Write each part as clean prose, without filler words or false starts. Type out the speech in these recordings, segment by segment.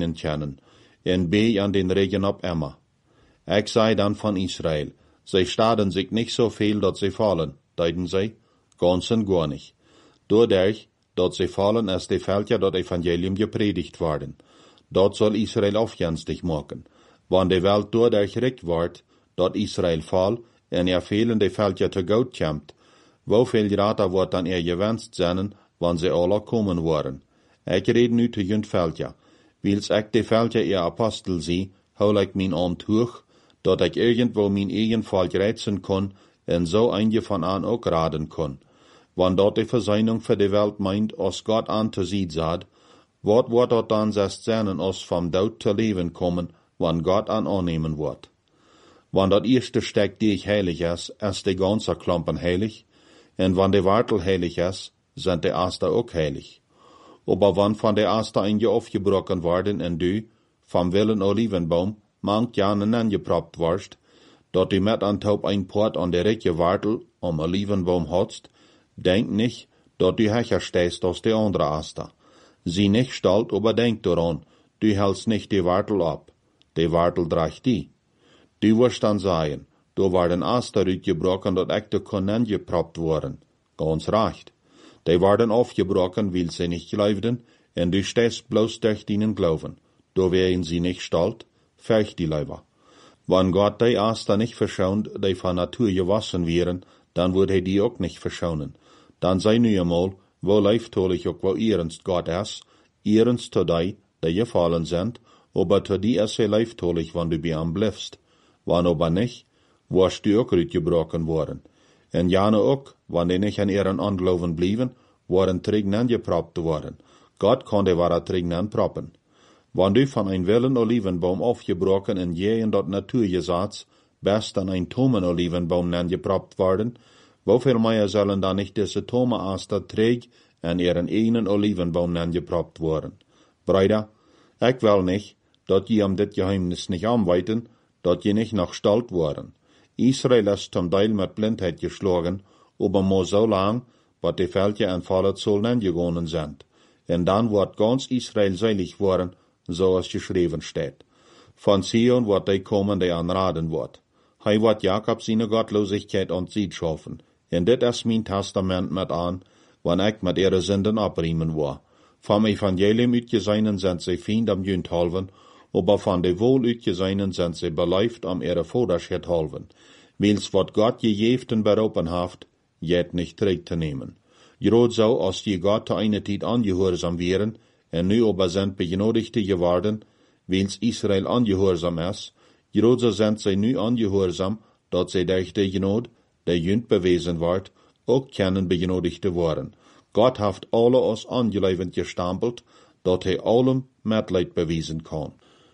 einen kennen, en B an den Regen op Emma. Ich sei dann von Israel, sie staden sich nicht so viel, dat sie fallen, deiden sie, ganz und gar nicht. Doordat dat sie fallen, als de Völker dat Evangelium gepredigt worden. Dat soll Israel aufjenstig machen. Wann de Welt doordat recht wordt, dat Israel fall, en fehlende Völker te Gott komt, woveel rater wordt dan gewenst zijn, wann sie alle kommen worden. Ik red nu te junt Völker. Wils ik de Völker Apostel zie, hou ik mijn arm hoog, dat ik irgendwo mijn eigen Volk reizen kon, en zo eindje van aan ook raden kon. Wann dort de Verseinung für de Welt meint, als Gott an te ziet zat, wat wordt dat dan zest zijn als vom Dood te leven kommen, wann Gott an annehmen wordt. Wann dat eerste stek die heilig is de ganze Klompen heilig, en wann de Wartel heilig is, sind de Aster ook heilig. Aber wann von de Aster eindje aufgebrochen worden en du, vom willen Olivenbaum, mangt janen angepropt warst, dat du met an taub ein Port an de rechte Wartel am Olivenbaum hotst, denk nicht, dat du hecher stehst aus de andere Aster. Sie nicht stalt, aber denk daran, du hältst nicht die Wartel ab. Die Wartel dracht die. Du wirst dann sagen, du war den Aster uitgebrochen, dat ek de Konen gepropt worden. Ganz recht. Die waren aufgebrochen, weil sie nicht glaubten, en du stehst bloß durch ihnen Glauben. Du wären sie nicht stalt, feucht die Leiber. Wann Gott die Aster nicht verschont, die von Natur gewassen wären, dann würde die auch nicht verschonen. Dann sei nu einmal, wo leiftolig auch wo ernst Gott ist, ernst zu die gefallen sind, aber zu die ist leiftolig, wann du bei ihm bleibst. Wann aber nicht, wirst du auch uitgebrochen worden. En jane ook, wann die nicht an ihren Anglauben blieben, waren Trägnen gepropt worden. Gott konnte wahre Trägnen proppen. Wann du von ein wilden Olivenbaum aufgebrochen en je in dat Naturgesetz, best an ein tomen Olivenbaum gepropt worden, wofür mehr sollen da nicht diese tome Aster träg an ihren einen Olivenbaum gepropt worden? Brüder, ich will nicht, dat je dit Geheimnis nicht anweiten, dat je nicht noch stalt worden. Israel ist zum Teil mit Blindheit geschlagen, aber mo so lang, wat die Völker en Vollet sollen gegangen sind. En dann wird ganz Israel selig worden, so es geschrieben steht. Von Zion wird die kommen, die anraden wird. Hij wird Jakob seine Gottlosigkeit und Sied schaffen. En dit is mein Testament mit an, wann ich mit ihre Sünden abriemen war. Vom Evangelium uitgeseinen sind sie Feind am Jünd halven, aber von de wohl uitgeseinen sind sie beleift am ihre Vorderschritt halven. Wils wat Gott gejeften beropen haft, jet nicht trägt zu nehmen. Grad so, als die Gott zu einer Zeit angehorsam wären, en nu aber sind begenodigte geworden, wils Israel angehorsam ist, grad so sind sie nu angehorsam, dat sie durch die Genod, der Jünd bewiesen wird, auch können begenodigte worden. Gott haft alle aus angelevend gestampelt, dat hij allem Mitleid bewiesen kann.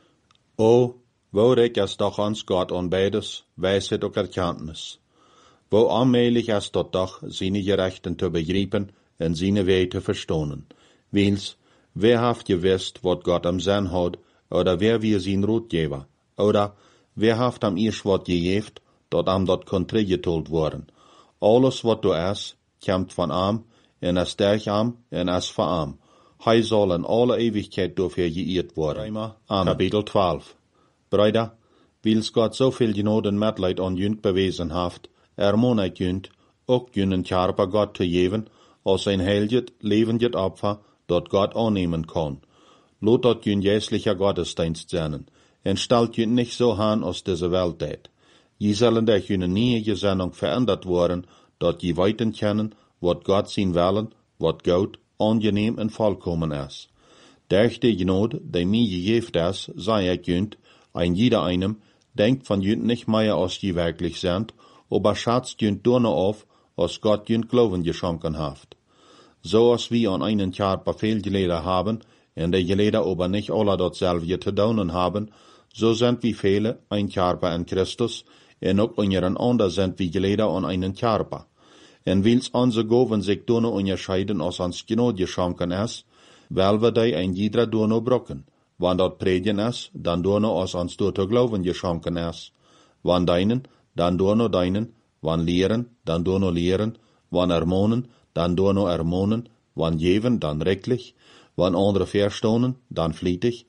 O, wo reik es doch ans Gott an beides, Weisheit und Erkenntnis. Wo allmählich es dort doch, seine Gerechten zu begreifen und seine Wege zu verstehen. Wils, wer haft gewusst, wat Gott am Sinn hat, oder wer wir sein Rotgeber, oder wer haft am erst wat gejeft, dat am dort kontri getult worden. Alles wat du es, kommt von am, en es durch am, en es von am. Hij soll in alle Ewigkeit dafür geirrt worden. Amen. Kapitel 12. Brüder, wils Gott so viel Genot und Mitleid an Jünd bewiesen haft, ermahne ich Jünd, auch jünden Körper Gott zu geben, als ein heiliges, lebendes Opfer, dat Gott annehmen kann. Lot dat jünd jässlicher Gottesdienst sein, en stellt jünd nicht so an, als diese Welt tät. Je sollen durch jüne nie Gesinnung verändert worden, dat je weiten kennen, wat Gott sein Willen, wat gut, angenehm und vollkommen ist. Durch die Genot, die mir gegeben ist, sei ich jünd, ein jeder einem, denkt von jünd nicht mehr, als die wirklich sind, aber schätzt jünd nur auf, als Gott jünd Glauben geschenken haft. So als wir an einen Körper viel Geleder haben, und die Geleder aber nicht alle dasselbe zu tun haben, so sind wir viele ein Körper in Christus, und auch unseren anderen sind wir Geleder an einen Körper. Und wils unsere Gaben sich nur unterscheiden, als uns Genot geschenken ist, weil wir die ein jeder nur brocken. Wann dort predigen ist, dann nur als uns dort Glauben geschenken ist. Wann deinen, dann nur deinen. Wann lehren, dann nur lehren. Wann ermahnen, dann nur ermahnen. Wann geben, dann rechtlich. Wann andere verstonen, dann flietig.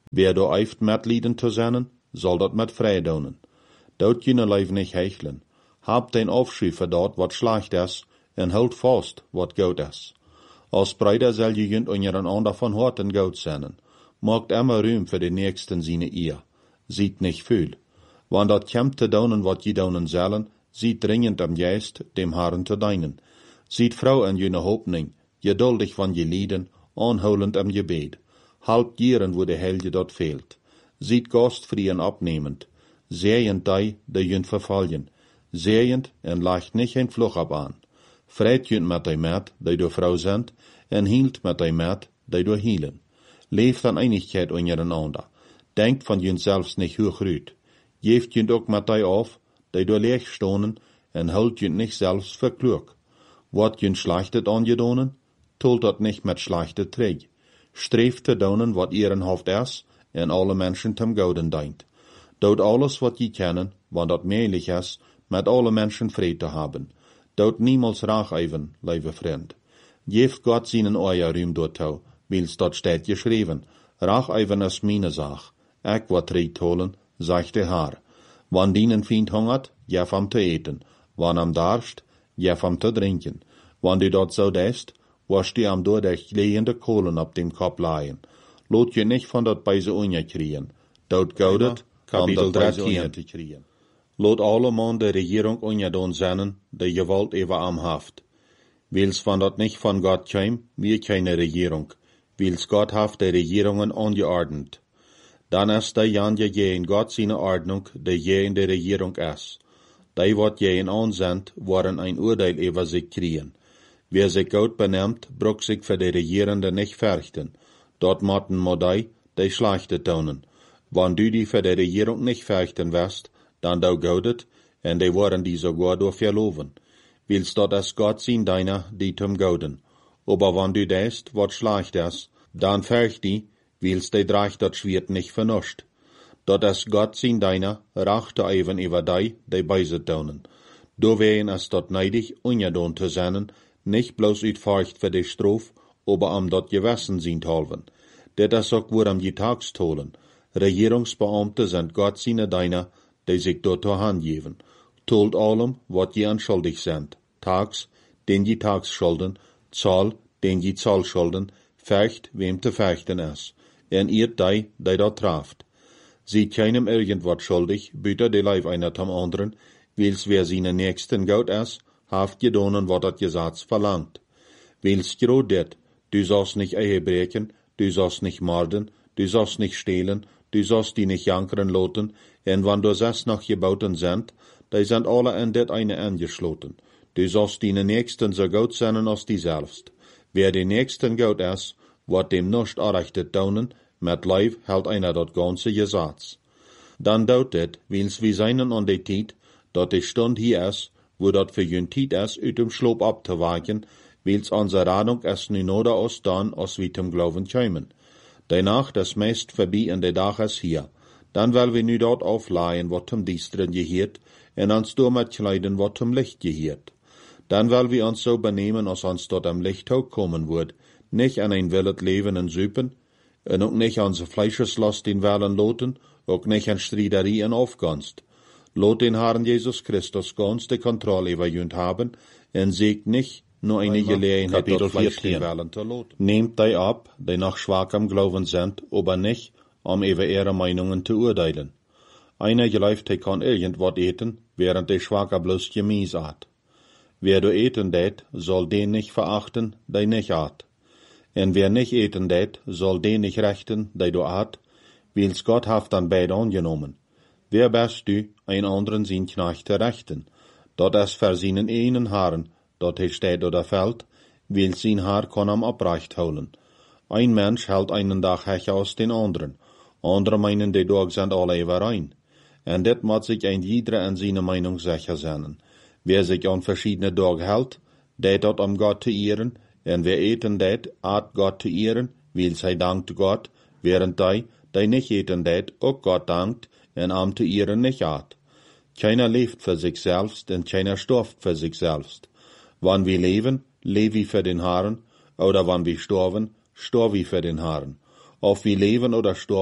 Wer do eift metlieden te zijn, zal dat met vrij doen. Dout je lijf niet hechelen. Hab den Aufschui voor dat wat slecht is, en houdt vast wat goed is. Als Bruder zal je junt onder een ander van harten goed zijn. Maakt immer ruim voor de nächsten seine eer. Ziet nicht veel. Want dat komt te doen wat je doen zullen, ziet dringend am Geist dem Herrn te dienen. Ziet vrouw en jene hoopning, geduldig van je lieden, aanhoudend am gebed. Halb jaren wo de helge dat fehlt. Ziet gastvrien abnehmend. Zeehend die jun vervallen. Zeehend en lacht nicht een vlug ab aan. Vreit jun met die met, die door vrouw zendt, en hield met die met, die door hielen. Leeft aan einigheid onder een ander. Denkt van jun zelfs nicht hoog uit. Geeft jun ook met die af, die door leeg stonen, en houdt jun nicht zelfs voor klug. Wat jun slechtet aangedonen, tult dat nicht met slechte träg. Streeft te doen wat ehrenhaft is, en alle mensen tem gouden dient. Doet alles wat je kennen, want dat meelig is, met alle mensen vrede te hebben. Doet niemals racheven, lieve vriend. Geeft God zijn eier ruim doortou, wils dat staat geschreven. Racheven is meine Sach. Ik wat reed holen, zegt de Haar. Wann dienen Feind hungert, geef hem te eten. Wann am darst, geef hem te drinken. Wann du dort so dest, wasch die am door de glehende kolen op dem Kopf laaien. Lot je nicht van dat bij ze onje kriegen. Dout goudet, om dat bij ze onje te kriegen. Lot alle man de regierung onje doen zennen, de gewalt even am haft. Wils van dat nicht van Gott käm, wir keine Regierung. Wils Gott haft de regierungen ongeordnet. Dan is de jan je in Gott seine Ordnung, de je in de regierung is. Die wat je in aanzendt, worden ein Urteil über sich kriegen. Wer sich gut benimmt, brucht sich für die Regierende nicht fürchten. Dort motten modei, die schlechte tonen. Wann du die für die Regierung nicht fürchten wirst, dann du goudet, en die worden die sogar durch verloven. Willst dort as Gott sein deiner, die zum gouden. Aber wann du deist, wat schlecht is, dann fürcht die, willst die dreich dat schwert nicht vernuscht. Dort as Gott sein deiner, rachte even über die beise tonen. Do wehen as dort neidig, ungedon te zijn, nicht bloß uit Furcht für die Strof, aber am dort gewessen sind halven. Det is ook woer am je tags tolen. Regierungsbeamte sind Gott seine Deiner, die sich dort zur Hand geben. Tolt allem, wat je anschuldig sind. Tags, den je tags schulden, Zahl, den je Zahl schulden, fecht, wem te fechten is. En eert die dort traft. Sieht keinem irgendwat schuldig, büter de Leib einer zum anderen, wils wer seine Nächsten gaut is, haft gedonen wat dat Gesetz verlangt. Wils grod det, du sollst nicht Ehe brechen, du sollst nicht morden, du sollst nicht stehlen, du sollst die nicht jankeren loten, en wann du 6 noch gebauten sind, die sind alle in det eine angeschloten. Du sollst die Nächsten so gut sein als die selbst. Wer die Nächsten gut is, wat dem nicht arrechtet daunen, met Leib hält einer dat ganze Gesetz. Dan daut det, wils wie seinen an de Tiet, dat die Stund hier is, wo dat für jün Tiet is, uit dem Schloop abzuwagen, wils onze Radung es nu noder aus dan, als wie zum Glauben kämen. Danach das meist vorbei in de Dag is hier. Dan will wir nu dort aufleihen, wat zum Diestren gehiert, en ans met kleiden, wat zum Licht gehiert. Dan will wir uns so benehmen, als ons dort am Licht auch kommen wird, nicht an ein willet Leben en Süpen, en ook nicht an se Fleischeslast in Wellen loten, ook nicht an Striederie en Aufgunst. Lot den Herrn Jesus Christus ganz die Kontrolle über jünd haben, en siegt nicht nur eine Gelegenheit, dort Fleisch in Wellen zu loten. Nehmt die ab, die nach schwachem Glauben sind, aber nicht, um über ihre Meinungen zu urteilen. Einer geläuft, der kann irgendwas eten, während der Schwacher bloß Gemies hat. Wer du eten det, soll den nicht verachten, der nicht hat. En wer nicht eten det, soll den nicht rechten, der du hat, wils Gott haft an beid angenommen. Wer bist du, ein anderen sein Knecht zu rechten? Dort es für seinen einen Haaren, dort er steht oder fällt, will sein Haar kann am abrecht holen. Ein Mensch hält einen Tag hecher aus den anderen. Andere meinen, die Tag sind alle überein. En dit moet sich ein jeder an seine Meinung sicher sein. Wer sich an verschiedene Tage hält, det dort am Gott zu ehren, en wer eten det, at Gott zu ehren, will sei dankt Gott, während die nicht eten det, auch Gott dankt, en am zu ehren nicht at. Keiner lebt für sich selbst, en keiner stirbt für sich selbst. Wann wir leben, leben wir für den Herrn, oder wann wir sterben, sterben wir für den Herrn. Ob wir leben oder sterben,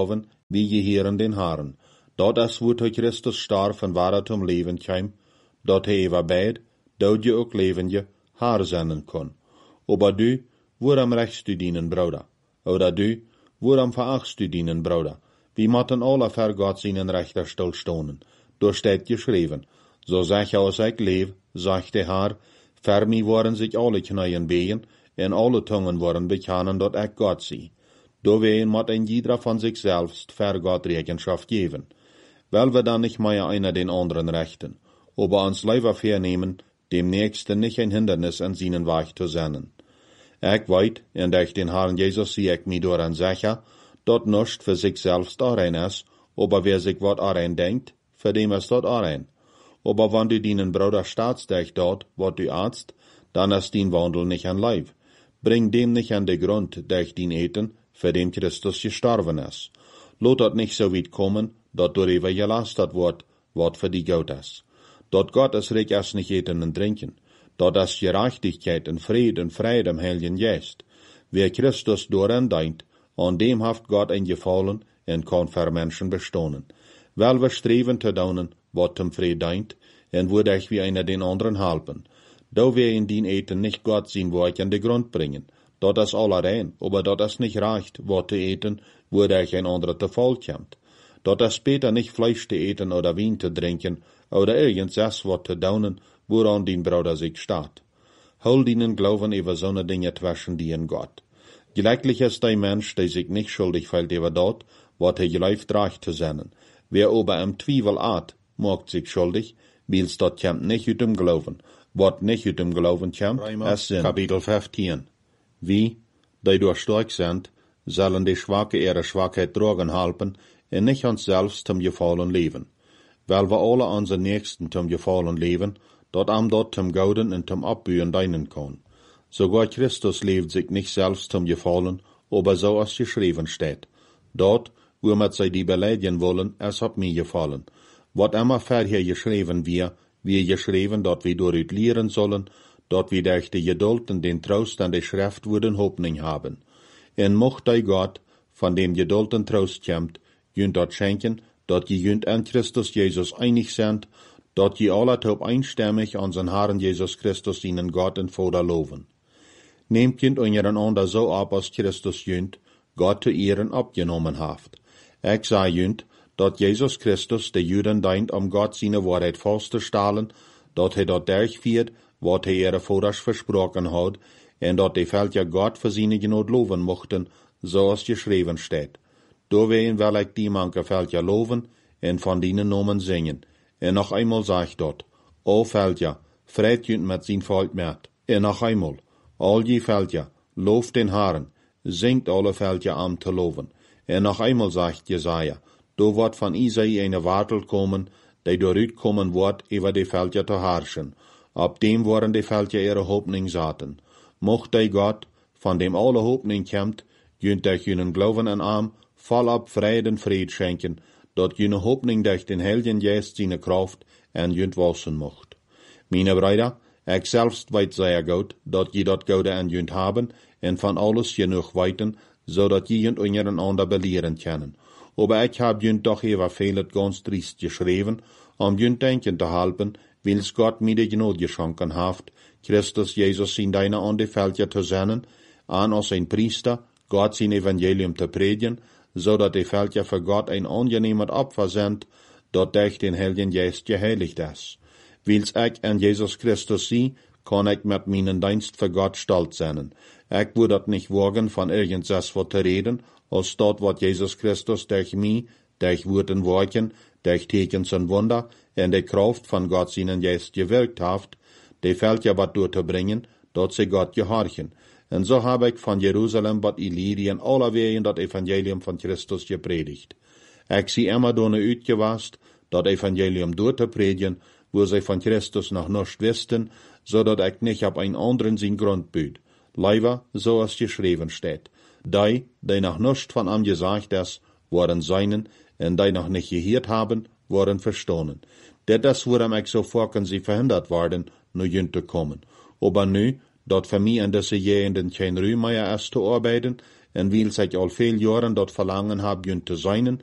wie je Herren den Haaren. Dat as wordt hij Christus starf en waar het om leven kwam, dat hij eva beid, dat je ook leven je haar zenden kon. Aber du, waarom rechtst u dienen, broeder? Oder du, waarom verachtst u dienen, broeder? Wie moeten alle ver God zijn rechter stilstonen. Door staat geschreven, zo zeg als ik leef, zegt de Heer, ver mij worden zich alle knieën been, en alle tongen worden bekennen dat ik God zie. Doorwegen moet een ieder van zichzelf ver God Rechenschaft geven. Wel we dan nicht mehr einer den anderen rechten, aber uns lieber vernehmen, dem Nächsten nicht ein Hindernis an seinen Weg zu senden. Ich weet, en durch den Herrn Jesus zie ich mich daran sicher, dat nicht für sich selbst allein ist, aber wer sich wat allein denkt, für dem ist dat allein. Aber wenn du deinen Bruder staatst dich dort, wat du arzt, dann ist dein Wandel nicht an Leib. Bring dem nicht an den Grund, durch den Eten, für den Christus gestorben ist. Lot dat nicht so weit kommen, dat door even gelastet wordt, wat für die Gott ist. Dat Gott es recht erst nicht eten und trinken. Dat es Gerechtigkeit und Frieden und Freude im Heiligen Geist. Wer Christus doorhin denkt, an dem haft Gott ein Gefallen und kann für Menschen bestohnen. Weil wir streben zu tun, wat zum Frieden denkt, und würde ich wie einer den anderen helfen. Da wir in den Eten nicht Gott sein Werk an den Grund bringen. Dat is allerein, aber dat is nicht reicht, wat zu eten, würde ich ein anderer zu voll kommt. Dat is später nicht Fleisch zu eten oder Wein zu trinken, oder irgendwas wat zu daunen, woran den Bruder sich steht. Hol ihnen Glauben über so eine Dinge zwischen die in Gott. Gleichlich ist der Mensch, der sich nicht schuldig fällt über dort, wat er geläuft reich zu sein. Wer aber im Zweifel art, macht sich schuldig, weil's dort kommt nicht ut dem Glauben. Wat nicht ut dem Glauben kommt, ist Sinn. Kapitel 15. Wie, die durch stark sind, sollen die Schwache ihre Schwachheit tragen helfen, und nicht uns selbst zum Gefallen leben. Weil wir alle unseren Nächsten zum Gefallen leben, dort am dort zum Gauden und zum Abbühen dienen kann. Sogar Christus lebt sich nicht selbst zum Gefallen, aber so als geschrieben steht. Dort, wo wir sie die beleidigen wollen, es hat mir gefallen. Wat immer vorher geschrieben wir geschrieben, dort wir durch lehren sollen, dort wir durch die Geduld und den Trost an der Schrift würden Hoffnung haben. En mocht die Gott, von dem Geduld und Trost kommt, jünt dort schenken, dort je jünt an Christus Jesus einig sind, dort je alle top einstimmig an den Herrn Jesus Christus ihnen Gott und Vater loben. Nehmt jünt einander so ab, als Christus jünt, Gott zu Ehren abgenommen haft. Ich sah jünt, dort Jesus Christus der Juden deint, Gott seine Wahrheit festzustellen, dort dort durchführt, wat ihre Vaters versprochen hat, en dort die Völker Gott für seine Genot loben mochten, so als geschrieben steht. Doorwegen will ich die manche Völker loben, en von dienen Nomen singen. En noch einmal sagt dort, O Völker, freit jünt mit sein Volk mit. En noch einmal, all die Völker, lobt den Herrn, singt alle Völker am zu loben. En noch einmal sagt Jesaja, do wird von Isai eine Wartel kommen, die doorut kommen wird, über die Völker zu herrschen. Ab dem worden die Völker ihre Hoffnung saten. Mocht die Gott, von dem alle Hoffnung kommt, jünt durch jünen Glauben an Arm, voll ab Frieden schenken, dort jüne Hoffnung durch den Heiligen Geist seine Kraft en jünt wassen mocht. Meine Brüder, ich selbst weet sehr gut, dort je dort Gaude an jünt haben, en von alles genug weiten, so dat je jünt untereinander belehren können. Aber ich hab jünt doch ever vielet ganz triest geschrieben, jünt denken zu helfen, wils Gott mir die Gnade geschenken haft, Christus Jesus in deine an die Völker zu senden, an als ein Priester, Gott sein Evangelium zu predigen, so dat die Völker für Gott ein angenehmer Opfer sind, dat durch den Heiligen Geist geheiligt ist. Wils ich an Jesus Christus sie, kann ich mit meinen Dienst für Gott stolz sein. Ich würde nicht wagen, von irgendwas zu reden, als dort, wat Jesus Christus durch mich, durch Worten Worken, durch Tekens und Wunder, in der Kraft von Gott seinen Geist gewirkt haft, die Völker wat durchzubringen, dort sie Gott gehorchen. Und so habe ich von Jerusalem bat Illyrien alle wegen das Evangelium von Christus gepredigt. Ich sie immer donne uitgewast, das Evangelium durchzupredigen, wo sie von Christus noch nicht wussten, so dat ich nicht ab ein anderen sein Grund büt. Leider, so als geschrieben steht. Die noch nicht von ihm gesagt ist, waren seinen, und die noch nicht gehört haben, waren verstohlen. Das worum ich so vorken sie verhindert worden, nur jünt zu kommen. Aber nu, dat für mich in diese Gegenden kein Ruhm mehr ist zu arbeiten, und weil ich all viel Jahren dort verlangen hab, jünt zu seinen,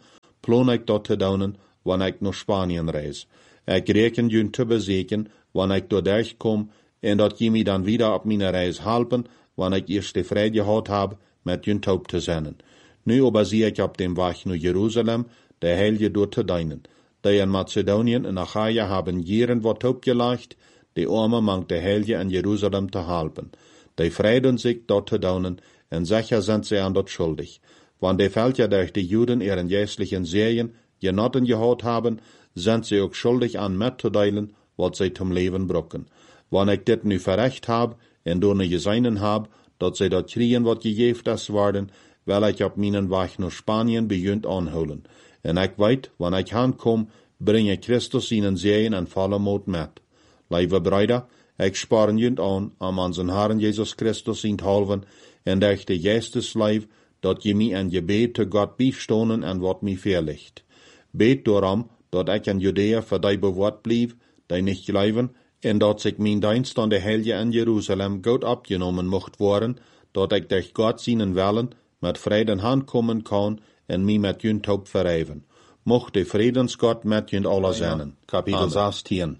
plan ik dat te doen, wanneer ik naar Spanien reis. Ik reken jullie te bezeken, wanneer ik doorheen kom, en dat je mij dan weer op mijn reis helpen, wanneer ik eerst de vrede gehad heb, met jullie op te zenden. Nu aber zie ik op dem weg naar Jeruzalem, de heilige door te dienen. Die in Macedonië en Achaia hebben jaren wat opgelegd, de armen mangt de heilige in Jeruzalem te helpen. Die vreiden zich dat te doen, en zeker zijn ze aan dat schuldig. Want de Völker durch de Juden ihren geestlichen Serien genotten gehad hebben, zijn ze ook schuldig aan met te delen, wat zij zum leven brokken. Wanneer ik dit nu verrecht heb, en door ne gezeinen heb, dat zij dat kriegen wat gegeven is worden, wil ik op mijn weg naar Spanien begint aanhouden. En ik weet, wanneer ik aankom, breng ik Christus in Serien en volle moed met. Lieve broeder, ik sparen jullie aan, om onze Herren Jezus Christus in te helpen, en durch de geestesleif, dat je mij in gebed te God bijstonen en wat mij verlicht. Beet daarom, dat ik in Judea voor die bewaard blijf, die niet geloven, en dat zich mijn dienst aan de Heilige in Jeruzalem goed opgenomen mocht worden, dat ik durch God zijn willen met vrede handkomen kan en mij met jullie hoop verheven. Mocht de vredensgod met jullie alle zijn. Kapitel 16.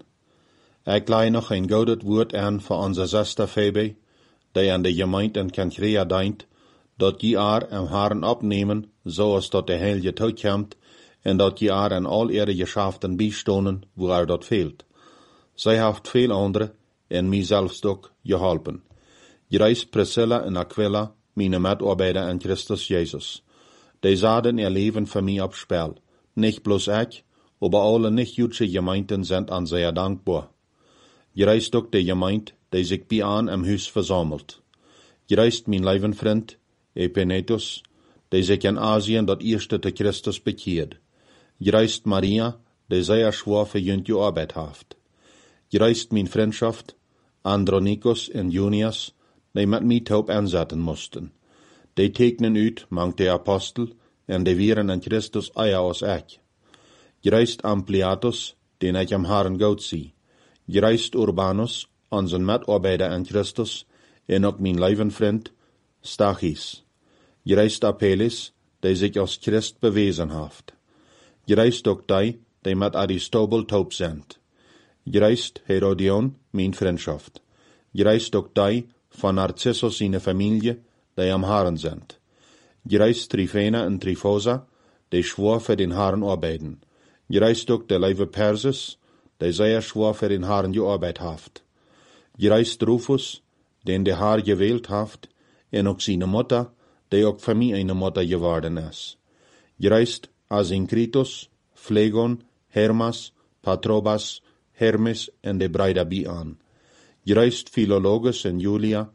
Ik leid nog een goud woord aan voor onze zuster Phoebe, die aan de gemeente in Cenchrea dient, dat je haar en Herren opnemen, zoals dat de Heilige toekomt, en dat je haar in al ihre geschäften bijstonen, waar dat fehlt. Zij heeft veel anderen, en mij zelfs ook, geholpen. Gereist Priscilla en Aquila, mijn medarbeiter in Christus Jezus. Die zaten ihr leven voor mij op spel. Nicht bloß ik, aber alle nicht-jüdische Gemeinden sind an sehr dankbar. Gereist ook de gemeente, die zich bij aan im huis verzamelt. Gereist mijn lieve vriend, Epenetus, die zich in Asien dat eerste te Christus bekeert. Gereist Maria, die sehr schwer für jünt gearbeitet haft. Gereist mijn vriendschaft, Andronicus en Junias, die met mij taub aanzetten moesten. Die tekenen uit, mangt de apostel, en die wieren in Christus eier als ik. Gereist Ampliatus, den ik am Herren goed zie. Gereist Urbanus, onze medarbeiter in Christus, en ook mijn lieve vriend, Stachys. Gereist Apelles, die zich als Christ bewezen heeft. Gereist ook die met Aristobul taub zijn. Gereist Herodion, mijn vriendschaft. Gereist ook die van Narcissus zijn familie, die am Herren zijn. Gereist Tryphena en Tryphosa, die schwor für den Herren arbeiten. Gereist ook de lieve Persis, die sehr schwor für den Herren gearbeitet haft. Gereist Rufus, den de Herr gewählt haft, en ook zijn Mutter, die ook voor mij een Mutter geworden is. Gereist Asinkritus, Phlegon, Hermas, Patrobas, Hermes en de bruiden bij aan. Gereist Philologus en Julia,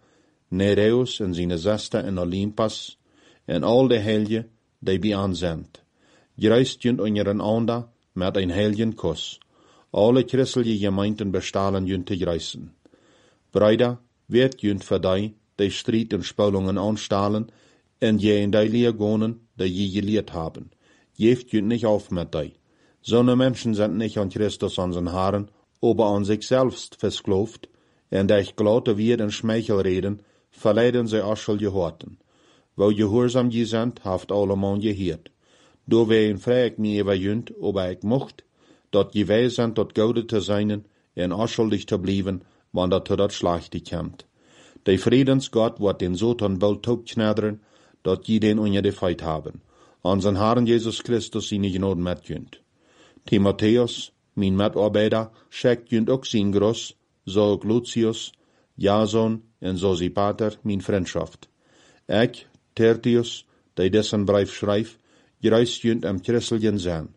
Nereus en zijn zuster en Olympas, en al de heiligen die bij aan zijn. Gereist junt onder ander met een heiligen kus. Alle christelijke gemeenten bestalen junt te gereisen. Bruider, werd junt voor die strijd en spulungen aanstalen, en je in die leergonen, die je geleerd haben. Geeft junt niet auf met die. Zo'n Menschen sind nicht an Christus unseren Herren, aber an sich selbst versklavt, en durch glatte Wied en Schmeichelreden verleiden sie Aschel gehorten. Wo gehorsam je sind, haft allemal geheerd. Door ween vrij ik mij over junt, aber ik mocht, dat je wij zijn tot Gode te zijn en aschuldig te blijven, wanneer tot dat Schlachte komt. De Friedensgott wordt den Satan bald topknadderen, dat je den onder de feit haben. Unseren Herrn Jesus Christus zijn genoten met junt. Timotheus, mijn medarbeiter, schickt junt ook zijn gros, zo ook Lucius, Jason en Sosipater, mijn vriendschaft. Ik, Tertius, die dessen brief schrijft, gereist junt am christelijken zijn.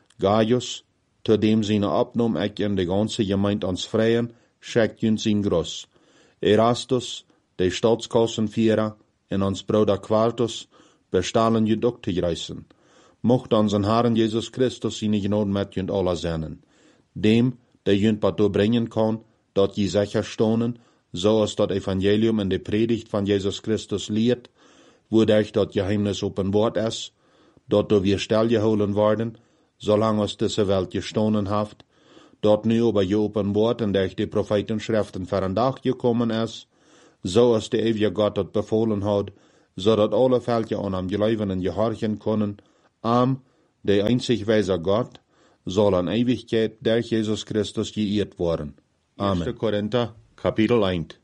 Gaius, te dem zijn opnom ik in de ganze gemeente ons vrijen, schickt junt zijn gros. Erastus, de Staatskassenführer, en ons broeder Quartus, bestalen junt ook te gereisen. Mocht onze Herren Jesus Christus zijn genoten met junt alle zijn. Dem, die junt wat doorbrengen kan, dat je zeker stonen, zoals dat evangelium in de predigt van Jesus Christus leert, wodurch dat geheimnis openbaard is, dat door weer stilgehouden worden, zolang als deze Welt gestonen heeft, dat nu aber geopenbaard en durch de Prophetenschriften voor een dag gekommen is, zoals de eeuwige God dat bevolen had, zodat alle Völker aan hem geloven en gehorchen kunnen, der einzig weise Gott, soll an Ewigkeit durch Jesus Christus geehrt worden. Amen. 1. Korinther, Kapitel 1.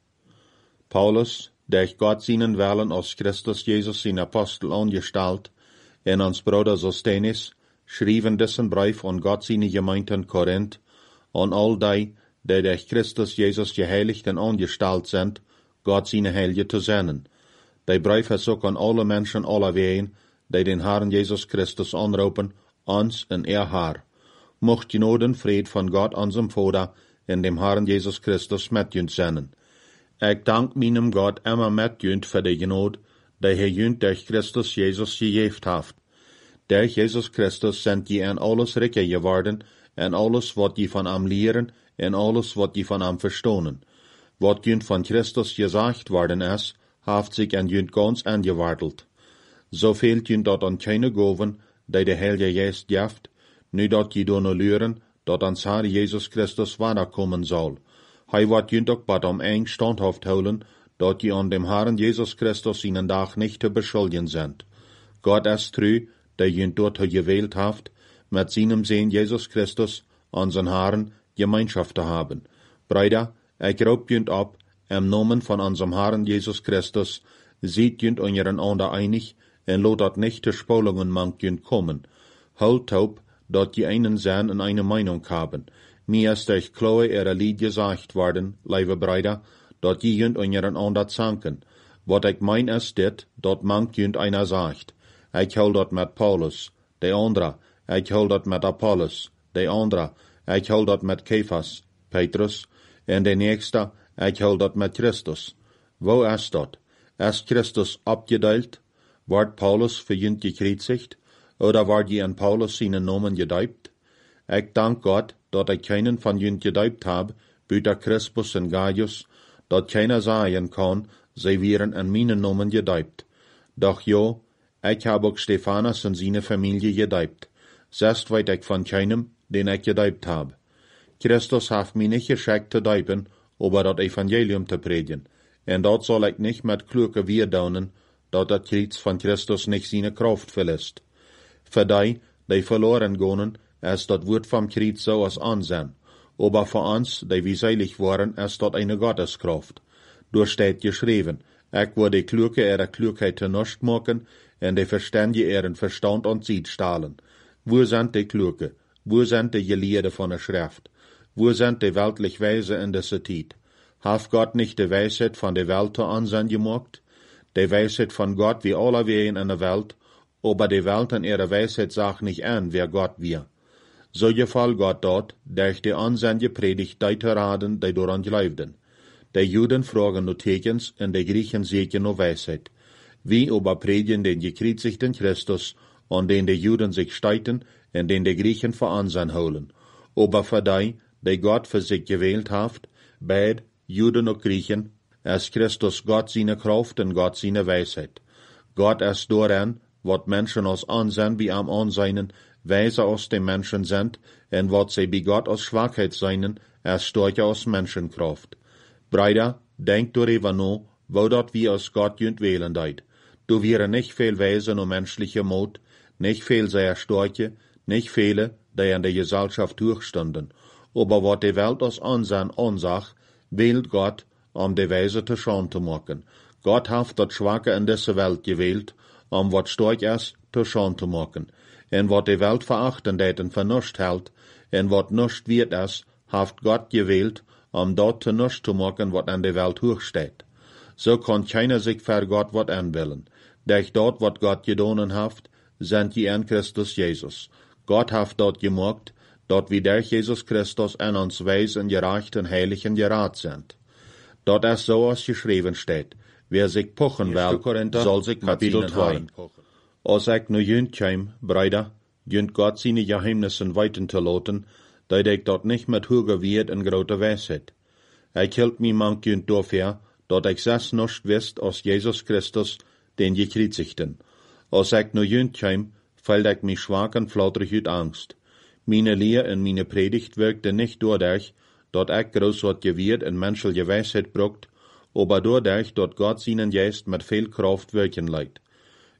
Paulus, durch Gott seinen Willen aus Christus Jesus sein Apostel angestalt, en ans Bruder Sosthenes, schrieben dessen Brief an Gott seine Gemeinde in Korinth, an all die durch Christus Jesus geheiligt und angestalt sind, Gott seine Heilige zu senden. Der Brief ist auch an alle Menschen aller Wegen, die den Herrn Jesus Christus anrufen, uns in Haar. Mocht Genade und Fried von Gott, unserem Vater, in dem Herrn Jesus Christus mit uns senden. Ich dank meinem Gott immer mit uns für die Genade, die uns durch Christus Jesus gegeben hat. Durch Jesus Christus sind je in alles reicher geworden, in alles, was je von ihm lehren, in alles, was je von ihm verstehen. Was jünd von Christus gesagt worden ist, haft sich an jünd ganz angewartelt. So fehlt jünd dort an keine Goven, die der Heilige Geist jaft, nu dort je nur lehren, dort ans Herr Jesus Christus weiterkommen soll. Hei wat jünd auch bad eng standhaft holen, dort je an dem Herrn Jesus Christus ihnen Tag nicht zu beschuldigen sind. Gott ist treu, der jünd dort gewählt haft, mit seinem Sohn Jesus Christus, unseren Herrn, Gemeinschaft zu haben. Brüder, ich glaub jünd ab, im Namen von unserem Herrn Jesus Christus, seht jünd untereinander einig, und lot nicht zu Spolungen mank jünd kommen. Halt taub, dort die einen sein und eine Meinung haben. Mir ist durch Chloe ihre Lied gesagt worden, liebe Brüder, dort die jünd untereinander zanken. Wat ich mein ist dit, dort mank jünd einer sagt. Ich hol dort mit Paulus, der andere, ich hol dort mit Apollos, der andere, ich hol dort mit Kephas, Petrus, und der nächste, ich hol dort mit Christus. Wo ist dort? Ist Christus abgedeilt? Ward Paulus für jünd gekreuzigt? Oder ward je an Paulus seinen Namen gedeibt? Ich dank Gott, dort ich keinen von jünd gedeibt hab, büter Crispus und Gaius, dort keiner sagen kann, sie wären an meinen Namen gedeibt. Doch jo, ich hab auch Stephanus und seine Familie gedeibt. Selbst weit ich von keinem, den ich gedeibt hab. Christus hat mich nicht geschickt zu deiben, aber das Evangelium zu predigen. Und dort soll ich nicht mit kluge Wiedaunen, dort das Kreuz von Christus nicht seine Kraft verlässt. Für die verloren gehen, ist das Wort vom Kreuz so als Ansehen. Aber für uns, die wie seilig waren, ist dort eine Gotteskraft. Durch steht geschrieben, ich will die Kluge ihre Klugheit zunicht machen, und die Verständige ihren Verstand und Sied stahlen. Wo sind die Kluge? Wo sind die Gelehrten von der Schrift? Wo sind die weltlich Weise in dieser Zeit? Hat Gott nicht die Weisheit von der Welt zu Ansehen gemacht? Die Weisheit von Gott wie alle Wehen in der Welt, aber die Welt in ihrer Weisheit sagt nicht an, wer Gott wir. So gefall Gott dort, durch die Ansehen gepredigt, die zu raten, die daran glaubten. Die Juden fragen nur Tekens, und die Griechen sehen nur Weisheit. Wie aber predigen den gekreuzigten Christus, an den die Juden sich streiten, und den die Griechen für Ansehen holen. Aber für die Gott für sich gewählt hat, beid Juden und Griechen, ist Christus Gott seine Kraft und Gott seine Weisheit. Gott ist daran, wat Menschen aus Ansehen wie am Ansehen, weise aus den Menschen sind, und wat sie bei Gott aus Schwachheit seinen, ist stärker aus Menschenkraft. Brüder, denkt darüber nach, wo dort wir aus Gott jünd wählen deit. Du wäre nicht viel Weise nur menschliche Mut, nicht viel sehr starke, nicht viele, die in der Gesellschaft durchstanden. Aber wat die Welt aus Ansehen ansagt, wählt Gott, die Weise zu Schande zu machen. Gott hat das Schwache in dieser Welt gewählt, wat stark ist, zu Schande zu machen. Und wat die Welt verachten det und für nichts hält, und wat nichts wird ist, hat Gott gewählt, dort zu nichts zu machen, wat an der Welt hochsteht. So kann keiner sich für Gott wat anwillen. Durch dort, wat Gott gedonen hat, sind die an Christus Jesus. Gott hat dort gemacht, dort wie durch Jesus Christus an uns weis und gerecht und heilig und gerat sind. Dort ist so, als geschrieben steht, wer sich pochen will, soll sich Kapitel 2. Als ich nu jünd käm, Brüder, jünd Gott seine Geheimnisse weiten zu lassen, da ich dort nicht mit hoher wird in großer Weisheit. Ich hielt mich manch jünd dafür, dort ich selbst nicht wisst aus Jesus Christus, den gekreuzigten. Als ich nu jünd käm, fällt ich mich schwach und flauterig ut Angst. Meine Lehre und meine Predigt wirkte nicht dadurch, dort ich groß wat gewirrt in menschliche Weisheit brucht, aber dadurch, dort Gott seinen Geist mit viel Kraft wirken leiht.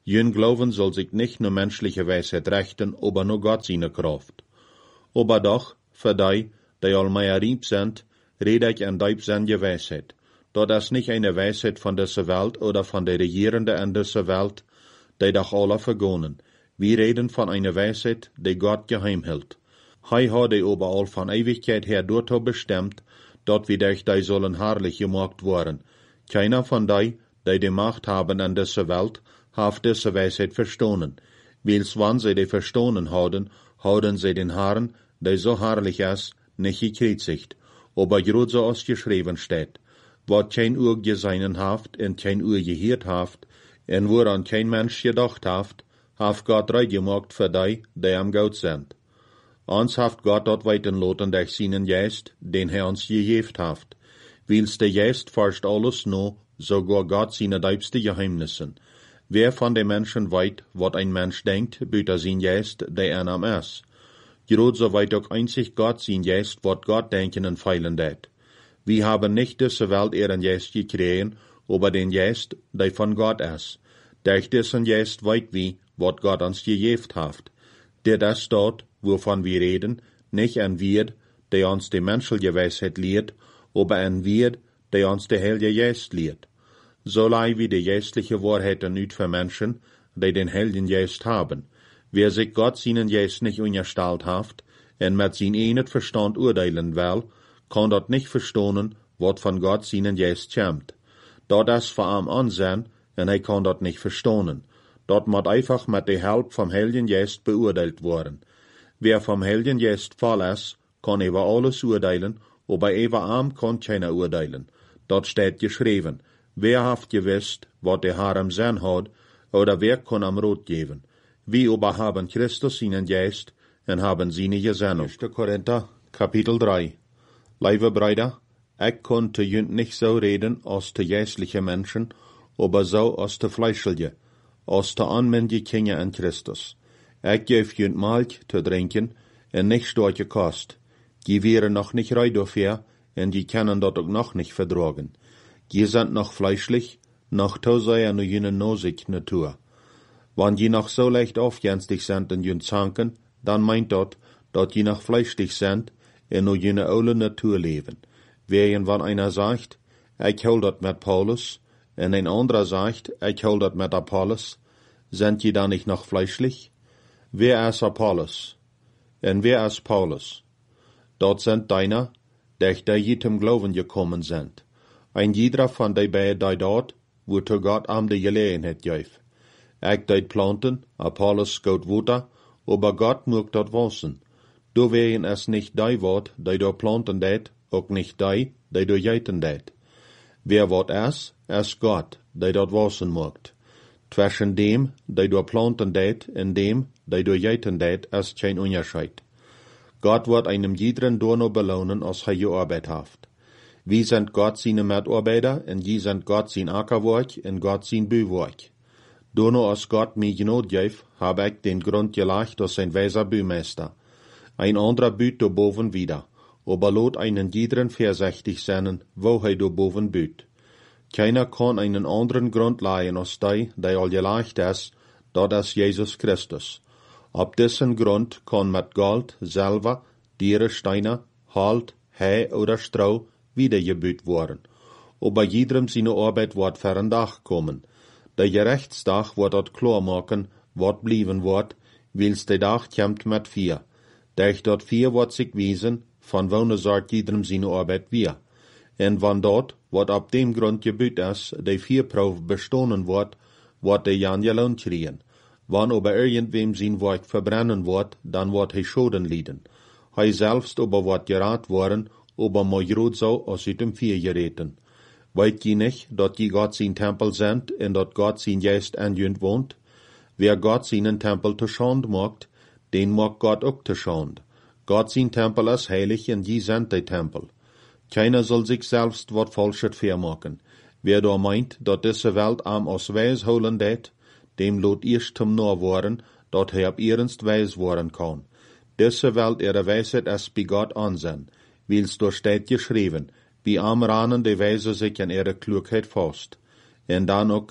Jün Glauben soll sich nicht nur menschliche Weisheit rechten, aber nur Gott seine Kraft. Aber doch, für die allmeier rieb sind, rede ich an deibsende Weisheit. Dort ist nicht eine Weisheit von dieser Welt oder von der Regierenden in dieser Welt, die doch alle vergonnen. Wir reden von einer Weisheit, die Gott geheim hält. Hei hat die überall von Ewigkeit her dorthin bestimmt, dort wie durch die sollen herrlich gemacht worden. Keiner von die Macht haben an dieser Welt, hat diese Weisheit verstanden. Wils wann sie die verstanden haben sie den Herrn, der so herrlich ist, nicht gekreuzigt. Aber gerade so als geschrieben steht, wat kein Uhr gesehen haft, und kein Uhr gehört haft, und woran kein Mensch gedacht haft Gott reid gemacht für die am Gott sind. Uns haft Gott dort weiten loten durch seinen Geist, den uns gegeben haft. Wils der Geist forscht alles no, sogar Gott seine deibste Geheimnissen. Wer von den Menschen weit, wat ein Mensch denkt, büter sein Geist, der am ist. Gerade so weit auch einzig Gott sein Geist, wat Gott denken und feilen det. Wir haben nicht diese Welt ihren Geist gekriegt, aber den Geist, der von Gott ist. Durch diesen Geist weit wie, wat Gott uns gegeben haft. Der das dort, wovon wir reden, nicht ein Wird, der uns die menschliche Weisheit lehrt, aber ein Wird, der uns der Heilige Geist lehrt. So lei wie die geistliche Wahrheiten nicht für Menschen, die den Heiligen Geist haben. Wer sich Gott seinen Geist nicht unterstellt haft, und mit sein enet Verstand urteilen will, kann dort nicht verstehen, wat von Gott seinen Geist kommt. Dort ist vor ihm ansehen, und er kann dort nicht verstehen. Dort muss einfach mit der Hilfe vom Heiligen Geist beurteilt worden. Wer vom Heiligen Geist voll ist, kann über alles urteilen, aber über ihm kann keiner urteilen. Dort steht geschrieben, wer haft gewusst, wat der Herr am Sinn hat, oder wer kann am Rot geben. Wir aber haben Christus seinen Geist, und haben seine Gesinnung. 1. Korinther, Kapitel 3. Liebe Brüder, ich konnte jünd nicht so reden als die geistliche Menschen, aber so als die fleischliche, als die anmündige Kinder in Christus. Ich gebe jünd Milch zu trinken, und nicht starke Kost. Die wären noch nicht reif dafür, und die können dort auch noch nicht vertragen. Die sind noch fleischlich, noch tausend nur jene nosig Natur. Wenn die noch so leicht aufgänstig sind in jünd Zanken, dann meint dort, dass die noch fleischlich sind, und nur jene aule Natur leben. Während wenn einer sagt, ich hol dat mit Paulus, und ein anderer sagt, ich hol dat mit Apollos, sind die da nicht noch fleischlich? Wer ist Apollos? Und wer ist Paulus? Dort sind deiner, die jedem Glauben gekommen sind. Ein jeder von die beiden dort, wo zu Gott am die Gelegenheit gäf. Ich deit planten, Apollos gaut Wutter, aber Gott mögt dort wachsen. Du wären es nicht die Wort, die du planten det, auch nicht die du jäten det. Wer Wort ist Gott, der dort wachsen mögt. Zwischen dem, der du planten det, und dem, der du jäten det, ist kein Unterschied. Gott wird einem jeden nur belohnen, als er gearbeitet hat. Wir sind Gott seine Mitarbeiter, und die sind Gott sein Ackerwerk, und Gott sein Büwerk. Nur als Gott mir Genot gef, habe ich den Grund gelegt als ein weiser Bühmeister. Ein anderer büht do boven wieder, aber lot einen jeden vorsichtig sein, wo do boven büht. Keiner kann einen anderen Grund leihen als die all gelegt ist, dort ist Jesus Christus. Ab dessen Grund kann mit Gold, Silber, Tiere, Steine, Halt, Heu oder Stroh wiedergebüht worden. Aber jedem seine Arbeit wird für ein Tag kommen. Der Gerechtstag wird dort klar machen, wat blieben wird, wils der Tag kommt mit 4. Durch dort 4 wird sich wiesen, von wo sagt jedem seine Arbeit wir. Und wann dort, wat ab dem Grund gebüht ist, der 4 Probe bestanden wird der Jan Lohn kriegen. Wann aber irgendwem sein Werk verbrennen wird, dann wird er Schaden leiden. Hij selbst aber wird gerat worden, aber mal grad so aus dem 4 gereten. Weet je nicht, dat die Gott sein Tempel sind, und dat Gott sein Geist an jünd wohnt? Wer Gott seinen Tempel zu Schand macht, den mag Gott auch zu Schand. Gott sein Tempel ist heilig, und die sind der Tempel. Keiner soll sich selbst wat Falsches vermachen. Wer da meint, dat diese Welt am aus Weis holen det, dem lot erst zum Nur worden, dat ab ernst weis worden kann. Diese Welt ihre Weisheit ist bei Gott ansehen, wils da steht geschrieben, wie am Ranen die Weise sich an ihre Klugheit fast. Und dann auch,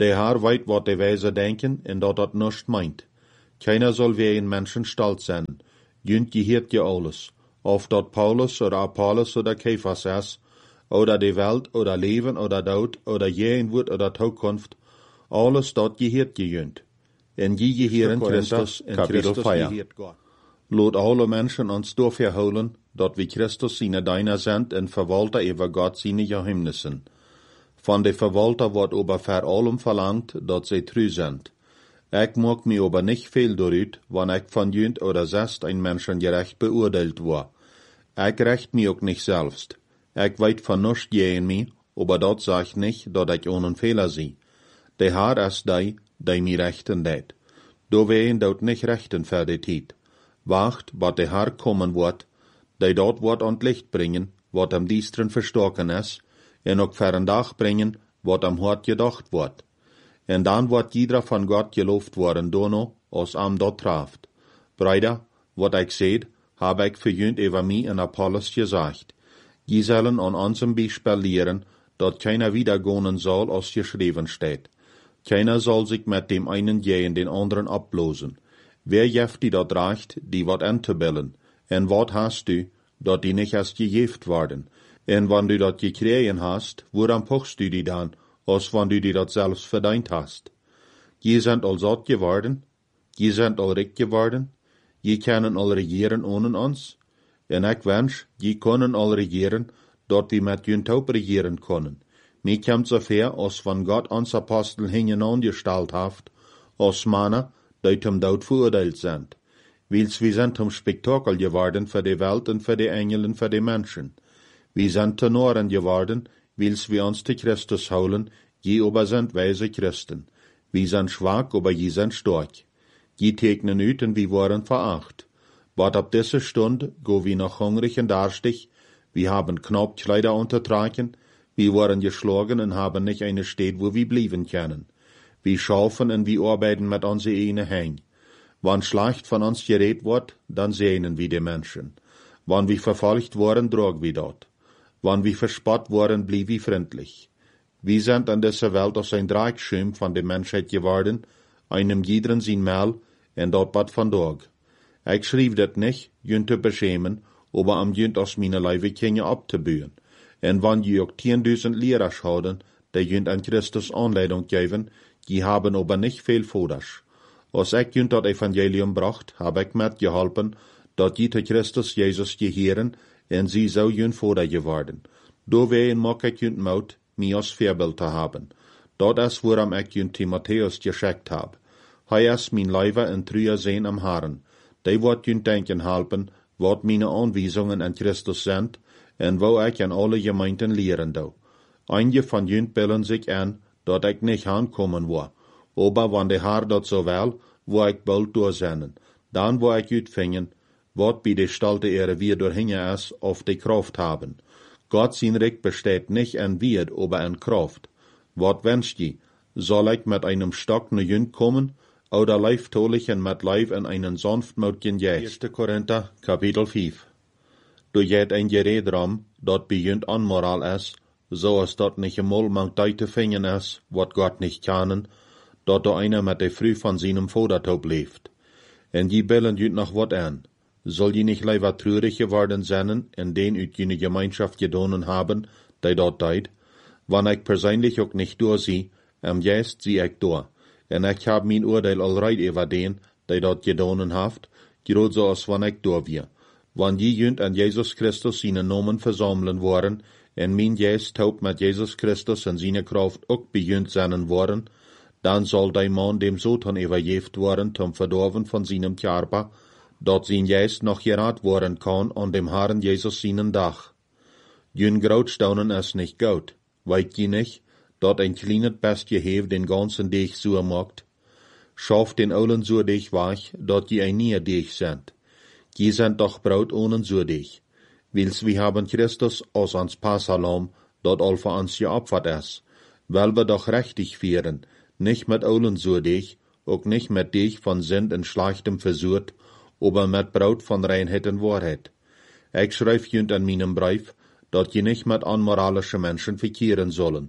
Der Herr weet wat de wijze denken en dat nichts meint. Keiner soll wie een Menschen stolz sein. Jünt gehiert je alles. Of dat Paulus oder Apollos oder Kephas ist, oder die Welt oder Leben oder Dood oder jeden Wort oder Zukunft, alles dat gehiert je jünt. En je gehieren Christus en Christus gehiert Gott. Lot alle Menschen ons doorverholen, dat we Christus seine Diener sind en verwalter über Gott seine Geheimnissen. Van de verwalter wordt over ver allem verlangt, dat zij true sind. Ik mag mir aber nicht viel daaruit, wann ik van jünt oder zest ein Menschen gerecht beurteilt war. Ik recht mir auch nicht selbst. Ik weet van nichts gegen mir, aber dat sag nicht, dat ik ohne Fehler zie. De Herr ist die mir rechten deed. Do ween dat nicht rechten für die Tijd. Wacht, wat de Herr kommen wordt, die dat wordt aan het licht brengen, wat am diesteren verstoken is, en ook ver een dag brengen, wat am hart gedacht wordt. En dan wordt jeder van God geloofd worden dono, als am dat traft. Brüder, wat ik zeid, heb ik voor junt over mij en Apollos gezegd. Je zullen aan onzem Beispiel leren, dat keiner wiedergonen soll, als geschreven steht. Keiner soll sich mit dem einen gegen den anderen ablosen. Wer jeft die dat recht, die wat an te billen? En wat hast du, dat die nicht hast gejeft worden? En wann du dat gekregen hast, woran pochst du die dan, als wann du die dat selbst verdient hast? Je sind al zot geworden, je sind al rik geworden, je können al regieren ohne ons, en ik wens, je können al regieren, dat we met junt ook regieren können. Mir kommt so ver, als van Gott ons Apostel hingen angestalt haft, als Männer, die zum Tod verurteilt sind. Wils wir sind zum Spektakel geworden für die Welt und für die Engel und für die Menschen. Wir sind Tenoren geworden, wils wir uns zu Christus holen, je aber sind weise Christen. Wir sind schwach, aber je sind stark. Je tegnen ut und wir waren veracht. Wat ab dieser Stunde go wir noch hungrig und darstig, wir haben knapp Kleider untertragen, wir waren geschlagen und haben nicht eine Stadt, wo wir blieben können. Wir schaufen und wir arbeiten mit unsere eigenen Hängen. Wann schlecht von uns geredet wird, dann sehnen wir die Menschen. Wann wir verfolgt worden, drog wir dort. Wann wir verspott worden, blieb wir freundlich. Wir sind an dieser Welt aus ein Dreieckschirm von der Menschheit geworden, einem jederen sein Mal, und dort bad von Dog. Ich schrieb das nicht, jünt zu beschämen, aber am jünt aus meiner Leibe Kinder abzubühen. Und wann die auch 10.000 Lehrer schauen, die jünt an Christus Anleitung geben, die haben aber nicht viel Foders. Als ich jünt das Evangelium bracht, hab ich mitgeholfen, dat die zu Christus Jesus gehören, und sie so jünt Foder geworden. Dowein mag ich jünt Maut, mir als Vorbild zu haben. Dat ist, woran ich jünt Timotheus geschickt hab. Hij ist mein Leiber und treuer Sehn am Herrn. Die wird jünt denken helfen, wat meine Anweisungen an Christus sind, und wo ich an alle Gemeinden lehren do. Einige von jünt bilden sich an, dat ich nicht ankommen war. Aber wann der Herr dat so will, wo ich bald durchsenden. Dann wo ich utfingen, wat bei der Stalte ihre wir durchhinge ist, auf die Kraft haben. Gott sein Recht besteht nicht an Wird, aber an Kraft. Wat wünscht je? Soll ich mit einem Stock ne jünt kommen, oder leiftolichen mit Leib in einen sanftmütigen Geist? 1. Korinther, Kapitel 5. Du jet ein Gerät drum, dat bei jünt Unmoral ist, so ist dat nicht einmal man deite fingen ist, wat Gott nicht kanen, dat du einer mit der Früh von seinem Vatertaub lebt. En die bellen jüt noch wat an. Soll die nicht leider traurig geworden sein, in den üt jene Gemeinschaft gedonen haben, die dort deid? Wann ich persönlich auch nicht durchsieh, jetzt sieh ich durch. En ich hab mein Urteil allreit über den, die dort gedonen haft, grad so als wann ich durch wir. Wann die jünt an Jesus Christus seine Nomen versammeln worden, en mein Geist taub mit Jesus Christus in seine Kraft auch bejünt sein worden, dann soll der Mann dem Satan übergeft worden zum Verdorben von seinem Körper, dat sein Geist noch gerat worden kann an dem Herrn Jesus seinen Dach. Jün Grautstaunen ist nicht gut, weißt je nicht, dat ein kleines Bestje heeft den ganzen Deeg so macht. Schaff den Eulen so dich weich, dat je ein nie Deeg sind. Je sind doch Braut ohne so dich. Wils wir haben Christus als ans Passalam, dat all für uns geopfert ist, weil wir doch rechtig führen, nicht mit Eulen so dich, auch nicht mit dich von Sünd und Schlechtem versucht, aber mit Braut von Reinheit und Wahrheit. Ich schreib jünt an meinem Brief, dat je nicht mit unmoralischen Menschen verkehren sollen.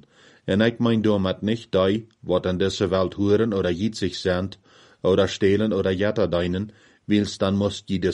En ik mein damit nicht die, wat an dieser Welt hören oder jitzig sind, oder stehlen oder jatter deinen, wils dann muss die